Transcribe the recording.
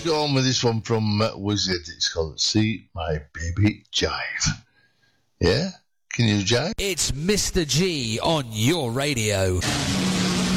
go on with this one from Wizard. It's called See My Baby Jive. Yeah? Can you jive? It's Mr. G on your radio.